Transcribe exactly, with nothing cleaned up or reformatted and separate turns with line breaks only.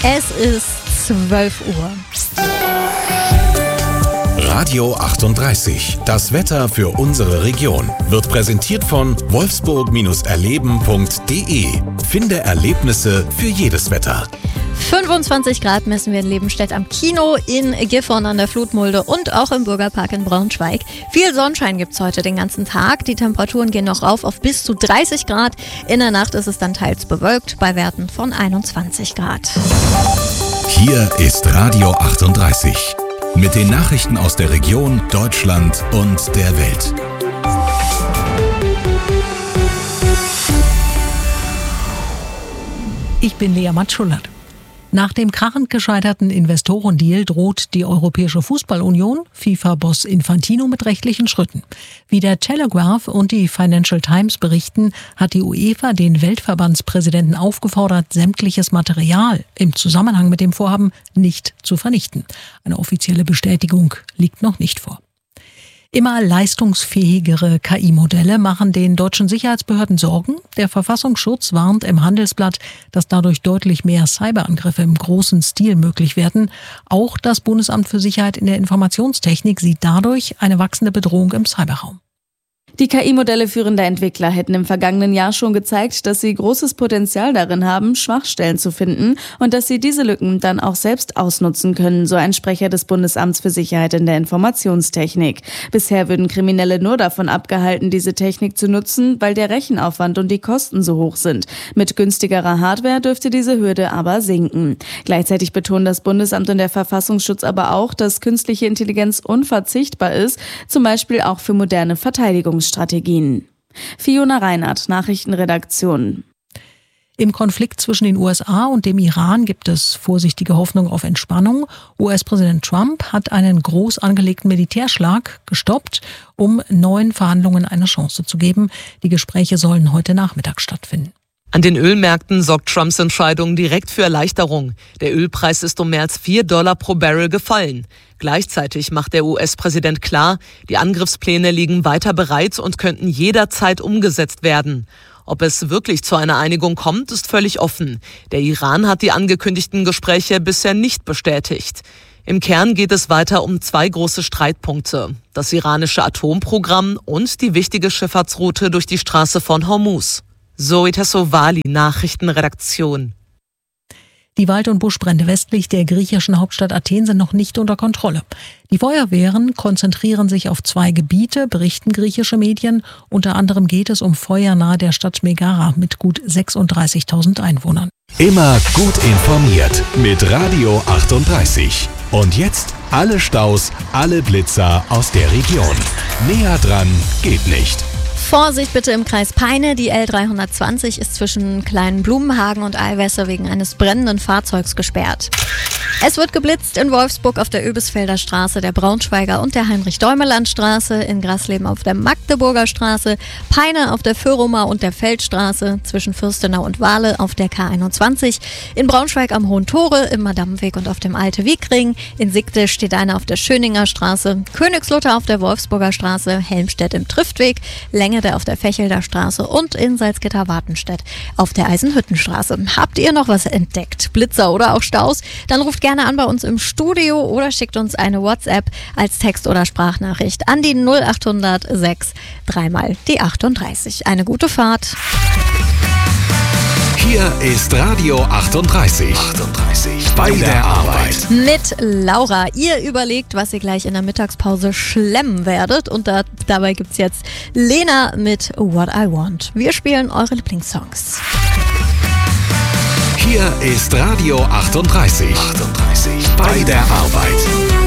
Es ist zwölf Uhr.
Radio achtunddreißig. Das Wetter für unsere Region wird präsentiert von wolfsburg erleben punkt de. Finde Erlebnisse für jedes Wetter.
fünfundzwanzig Grad messen wir in Lebenstedt am Kino, in Gifhorn an der Flutmulde und auch im Bürgerpark in Braunschweig. Viel Sonnenschein gibt's heute den ganzen Tag. Die Temperaturen gehen noch rauf auf bis zu dreißig Grad. In der Nacht ist es dann teils bewölkt bei Werten von einundzwanzig Grad.
Hier ist Radio achtunddreißig. Mit den Nachrichten aus der Region, Deutschland und der Welt.
Ich bin Lea Matschullert. Nach dem krachend gescheiterten Investorendeal droht die Europäische Fußballunion FIFA-Boss Infantino mit rechtlichen Schritten. Wie der Telegraph und die Financial Times berichten, hat die UEFA den Weltverbandspräsidenten aufgefordert, sämtliches Material im Zusammenhang mit dem Vorhaben nicht zu vernichten. Eine offizielle Bestätigung liegt noch nicht vor. Immer leistungsfähigere K I-Modelle machen den deutschen Sicherheitsbehörden Sorgen. Der Verfassungsschutz warnt im Handelsblatt, dass dadurch deutlich mehr Cyberangriffe im großen Stil möglich werden. Auch das Bundesamt für Sicherheit in der Informationstechnik sieht dadurch eine wachsende Bedrohung im Cyberraum.
Die K I-Modelle führender Entwickler hätten im vergangenen Jahr schon gezeigt, dass sie großes Potenzial darin haben, Schwachstellen zu finden und dass sie diese Lücken dann auch selbst ausnutzen können, so ein Sprecher des Bundesamts für Sicherheit in der Informationstechnik. Bisher würden Kriminelle nur davon abgehalten, diese Technik zu nutzen, weil der Rechenaufwand und die Kosten so hoch sind. Mit günstigerer Hardware dürfte diese Hürde aber sinken. Gleichzeitig betonen das Bundesamt und der Verfassungsschutz aber auch, dass künstliche Intelligenz unverzichtbar ist, zum Beispiel auch für moderne Verteidigungsstrategien. Strategien. Fiona Reinhardt, Nachrichtenredaktion.
Im Konflikt zwischen den U S A und dem Iran gibt es vorsichtige Hoffnung auf Entspannung. U S-Präsident Trump hat einen groß angelegten Militärschlag gestoppt, um neuen Verhandlungen eine Chance zu geben. Die Gespräche sollen heute Nachmittag stattfinden.
An den Ölmärkten sorgt Trumps Entscheidung direkt für Erleichterung. Der Ölpreis ist um mehr als vier Dollar pro Barrel gefallen. Gleichzeitig macht der U S-Präsident klar, die Angriffspläne liegen weiter bereit und könnten jederzeit umgesetzt werden. Ob es wirklich zu einer Einigung kommt, ist völlig offen. Der Iran hat die angekündigten Gespräche bisher nicht bestätigt. Im Kern geht es weiter um zwei große Streitpunkte: das iranische Atomprogramm und die wichtige Schifffahrtsroute durch die Straße von Hormuz. Zoe Tassovali, Nachrichtenredaktion.
Die Wald- und Buschbrände westlich der griechischen Hauptstadt Athen sind noch nicht unter Kontrolle. Die Feuerwehren konzentrieren sich auf zwei Gebiete, berichten griechische Medien. Unter anderem geht es um Feuer nahe der Stadt Megara mit gut sechsunddreißigtausend Einwohnern.
Immer gut informiert mit Radio achtunddreißig. Und jetzt alle Staus, alle Blitzer aus der Region. Näher dran geht nicht.
Vorsicht bitte im Kreis Peine. Die L dreihundertzwanzig ist zwischen Kleinen Blumenhagen und Eilwässer wegen eines brennenden Fahrzeugs gesperrt. Es wird geblitzt in Wolfsburg auf der Öbisfelder Straße, der Braunschweiger und der Heinrich-Däumeland-Straße, in Grasleben auf der Magdeburger Straße, Peine auf der Föhrumer und der Feldstraße, zwischen Fürstenau und Wahle auf der K einundzwanzig, in Braunschweig am Hohen Tore, im Madammenweg und auf dem Alte Wiegring, in Sigde steht einer auf der Schöninger Straße, Königslutter auf der Wolfsburger Straße, Helmstedt im Triftweg, Längede auf der Fechelder Straße und in Salzgitter-Wartenstedt auf der Eisenhüttenstraße. Habt ihr noch was entdeckt? Blitzer oder auch Staus? Dann ruft gerne an bei uns im Studio oder schickt uns eine WhatsApp als Text- oder Sprachnachricht an die null acht hundert sechs dreimal die achtunddreißig. Eine gute Fahrt.
Hier ist Radio achtunddreißig. achtunddreißig. Bei der Arbeit.
Mit Laura. Ihr überlegt, was ihr gleich in der Mittagspause schlemmen werdet. Und da, dabei gibt's jetzt Lena mit What I Want. Wir spielen eure Lieblingssongs.
Hier ist Radio achtunddreißig. achtunddreißig. Bei der Arbeit.